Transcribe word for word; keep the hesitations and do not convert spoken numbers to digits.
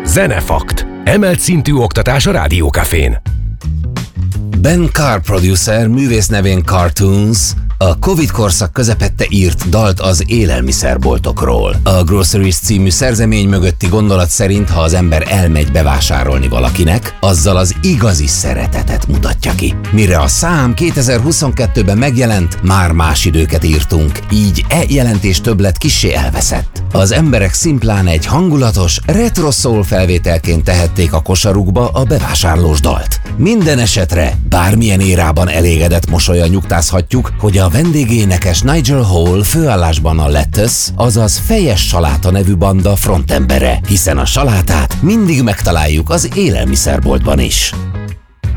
Zenefakt. Emelt szintű oktatás a Rádiókafén. Ben Carr producer, művész nevén Cartoons, a Covid korszak közepette írt dalt az élelmiszerboltokról. A Groceries című szerzemény mögötti gondolat szerint, ha az ember elmegy bevásárolni valakinek, azzal az igazi szeretetet mutatja ki. Mire a szám kétezer-huszonkettőben megjelent, már más időket írtunk, így e jelentés többlet kissé elveszett. Az emberek szimplán egy hangulatos, retro soul felvételként tehették a kosarukba a bevásárlós dalt. Minden esetre, bármilyen érában elégedett mosollyal nyugtázhatjuk, hogy a vendégénekes Nigel Hall főállásban a Lettuce, azaz Fejes Saláta nevű banda frontembere, hiszen a salátát mindig megtaláljuk az élelmiszerboltban is.